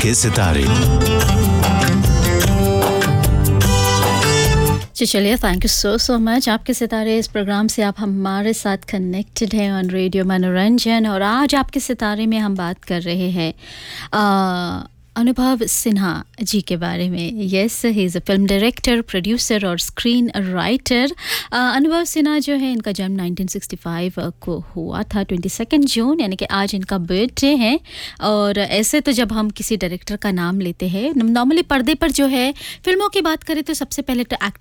आपके सितारे। चलिए, थैंक यू सो मच। आपके सितारे इस प्रोग्राम से आप हमारे साथ कनेक्टेड हैं ऑन रेडियो मनोरंजन, और आज आपके सितारे में हम बात कर रहे हैं अनुभव सिन्हा जी के बारे में। Yes, he is a film director, producer और स्क्रीन राइटर। अनुभव सिन्हा जो है, इनका जन्म 1965 को हुआ था, 22 जून, यानी कि आज इनका बर्थडे है। और ऐसे तो जब हम किसी डायरेक्टर का नाम लेते हैं, नॉर्मली पर्दे पर जो है फिल्मों की बात करें तो सबसे पहले तो